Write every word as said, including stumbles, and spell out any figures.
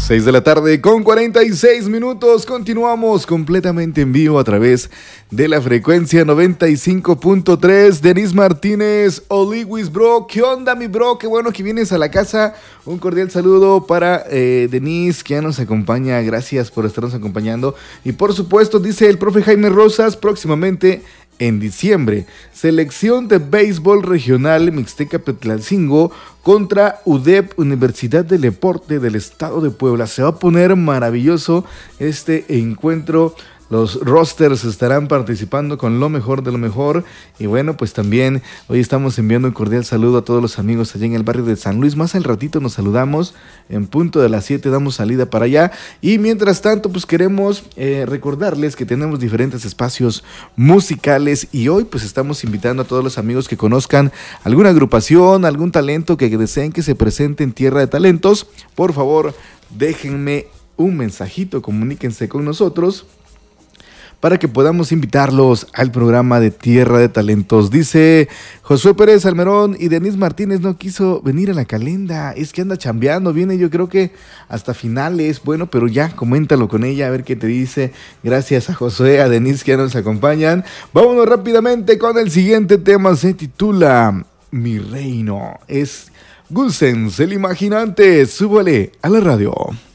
seis de la tarde con cuarenta y seis minutos. Continuamos completamente en vivo a través de la frecuencia noventa y cinco punto tres. Denis Martínez, Oliwis, bro. ¿Qué onda, mi bro? Qué bueno que vienes a la casa. Un cordial saludo para eh, Denis, que ya nos acompaña. Gracias por estarnos acompañando. Y por supuesto, dice el profe Jaime Rosas, próximamente en diciembre, selección de béisbol regional Mixteca Petlalcingo contra U D E P, Universidad del Deporte del Estado de Puebla. Se va a poner maravilloso este encuentro. Los rosters estarán participando con lo mejor de lo mejor. Y bueno, pues también hoy estamos enviando un cordial saludo a todos los amigos allá en el barrio de San Luis. Más al ratito nos saludamos, en punto de las siete damos salida para allá. Y mientras tanto, pues queremos eh, recordarles que tenemos diferentes espacios musicales. Y hoy pues estamos invitando a todos los amigos que conozcan alguna agrupación, algún talento que deseen que se presente en Tierra de Talentos. Por favor, déjenme un mensajito, comuníquense con nosotros para que podamos invitarlos al programa de Tierra de Talentos. Dice Josué Pérez Almerón, y Denis Martínez no quiso venir a la calenda, es que anda chambeando, viene yo creo que hasta finales. Bueno, pero ya, coméntalo con ella, a ver qué te dice. Gracias a Josué, a Denis que ya nos acompañan. Vámonos rápidamente con el siguiente tema, se titula Mi Reino. Es Gulsens, el imaginante. Súbale a la radio.